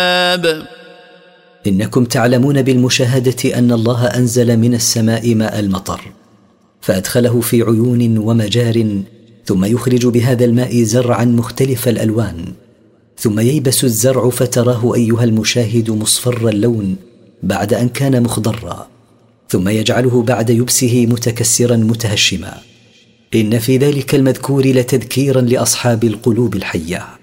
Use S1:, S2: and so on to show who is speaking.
S1: إنكم تعلمون بالمشاهدة أن الله أنزل من السماء ماء المطر فأدخله في عيون ومجار، ثم يخرج بهذا الماء زرعا مختلف الألوان، ثم ييبس الزرع فتراه أيها المشاهد مصفر اللون بعد أن كان مخضرا، ثم يجعله بعد يبسه متكسرا متهشما. إن في ذلك المذكور لتذكيرا لأصحاب القلوب الحية.